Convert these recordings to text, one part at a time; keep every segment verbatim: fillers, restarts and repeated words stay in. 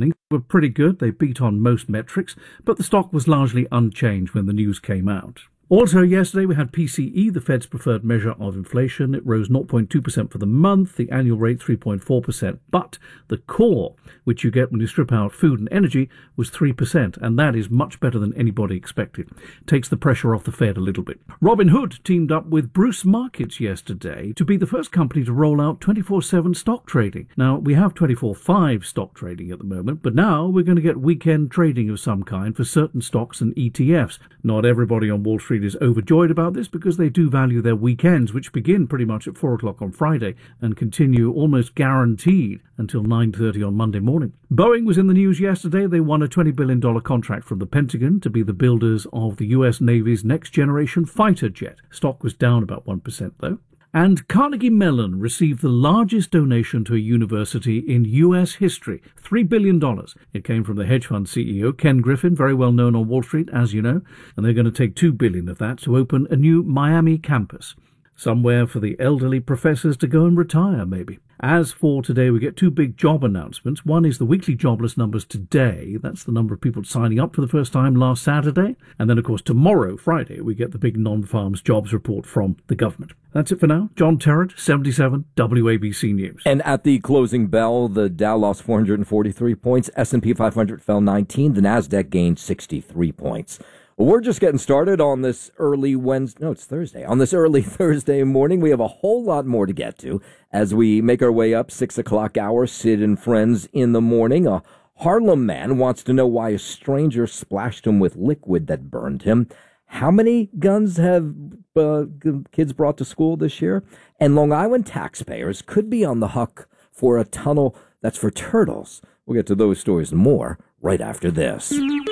earnings were pretty good. They beat on most metrics, but the stock was largely unchanged when the news came out. Also yesterday we had P C E, the Fed's preferred measure of inflation. It rose zero point two percent for the month, the annual rate three point four percent. But the core, which you get when you strip out food and energy, was three percent, and that is much better than anybody expected. Takes the pressure off the Fed a little bit. Robinhood teamed up with Bruce Markets yesterday to be the first company to roll out twenty-four seven stock trading. Now, we have twenty-four five stock trading at the moment, but now we're going to get weekend trading of some kind for certain stocks and E T Fs. Not everybody on Wall Street is overjoyed about this because they do value their weekends, which begin pretty much at four o'clock on Friday and continue almost guaranteed until nine thirty on Monday morning. Boeing was in the news yesterday. They won a twenty billion dollars contract from the Pentagon to be the builders of the U S Navy's next-generation fighter jet. Stock was down about one percent, though. And Carnegie Mellon received the largest donation to a university in U S history, three billion dollars. It came from the hedge fund C E O, Ken Griffin, very well known on Wall Street, as you know, and they're going to take two billion dollars of that to open a new Miami campus. Somewhere for the elderly professors to go and retire, maybe. As for today, we get two big job announcements. One is the weekly jobless numbers today. That's the number of people signing up for the first time last Saturday. And then, of course, tomorrow, Friday, we get the big non-farms jobs report from the government. That's it for now. John Terrett, seventy-seven W A B C News. And at the closing bell, the Dow lost four hundred forty-three points. S and P five hundred fell nineteen. The Nasdaq gained sixty-three points. Well, we're just getting started on this early Wednesday. No, it's Thursday. On this early Thursday morning, we have a whole lot more to get to as we make our way up six o'clock hour. Sid and Friends in the morning. A Harlem man wants to know why a stranger splashed him with liquid that burned him. How many guns have uh, kids brought to school this year? And Long Island taxpayers could be on the hook for a tunnel that's for turtles. We'll get to those stories and more right after this.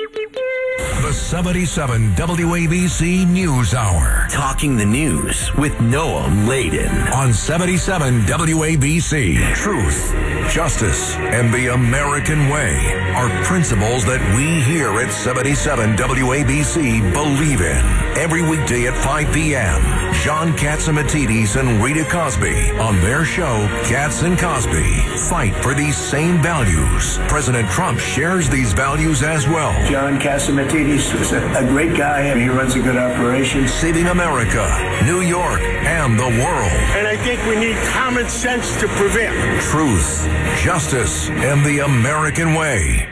The seventy-seven W A B C News Hour. Talking the news with Noam Laden. On seventy-seven W A B C. Truth, justice, and the American way are principles that we here at seventy-seven W A B C believe in. Every weekday at five p.m., John Catsimatidis and Rita Cosby on their show, Cats and Cosby, fight for these same values. President Trump shares these values as well. John Catsimatidis is a, a great guy, and he runs a good operation. Saving America, New York, and the world. And I think we need common sense to prevail. Truth, justice, and the American way.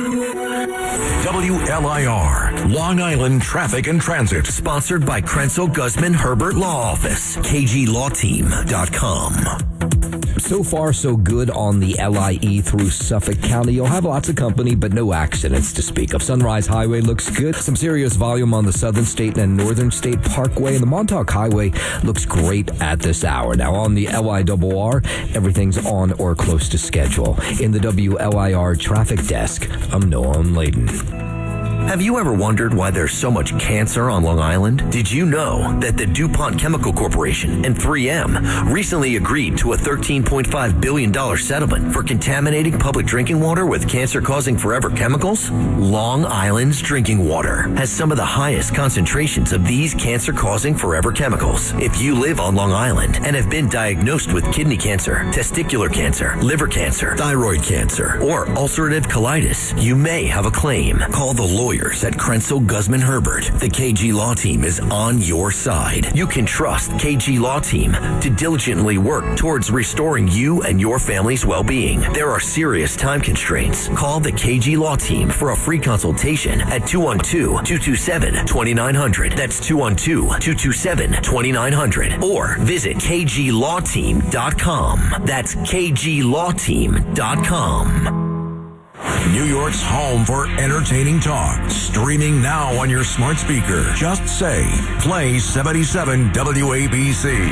W L I R, Long Island Traffic and Transit. Sponsored by Krenzel Guzman Herbert Law Office, K G law team dot com. So far, so good on the L I E through Suffolk County. You'll have lots of company, but no accidents to speak of. Sunrise Highway looks good. Some serious volume on the Southern State and Northern State Parkway. And the Montauk Highway looks great at this hour. Now, on the L I R R, everything's on or close to schedule. In the W L I R Traffic Desk, I'm Noam Laden. Have you ever wondered why there's so much cancer on Long Island? Did you know that the DuPont Chemical Corporation and three M recently agreed to a thirteen point five billion dollars settlement for contaminating public drinking water with cancer-causing forever chemicals? Long Island's drinking water has some of the highest concentrations of these cancer-causing forever chemicals. If you live on Long Island and have been diagnosed with kidney cancer, testicular cancer, liver cancer, thyroid cancer, or ulcerative colitis, you may have a claim. Call the lawyer at Krenzel Guzman Herbert. The K G Law Team is on your side. You can trust K G Law Team to diligently work towards restoring you and your family's well-being. There are serious time constraints. Call the K G Law Team for a free consultation at two one two, two two seven, two nine zero zero. That's two one two, two two seven, two nine zero zero. Or visit K G law team dot com. That's K G law team dot com. New York's home for entertaining talk. Streaming now on your smart speaker. Just say, play seventy-seven W A B C.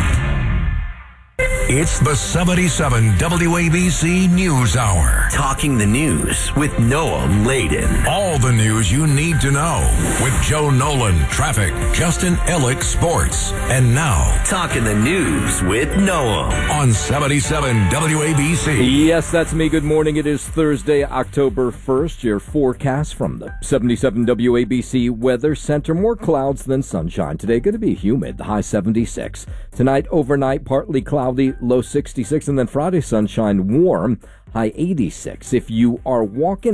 It's the seventy-seven W A B C News Hour. Talking the news with Noam Laden. All the news you need to know with Joe Nolan, traffic, Justin Ellick, sports. And now, Talking the news with Noam on seventy-seven W A B C. Yes, that's me. Good morning. It is Thursday, October first. Your forecast from the seventy-seven W A B C Weather Center. More clouds than sunshine today. Going to be humid. The high seventy-six. Tonight, overnight, partly cloudy, low sixty-six. And then Friday, sunshine, warm, high eighty-six. If you are walking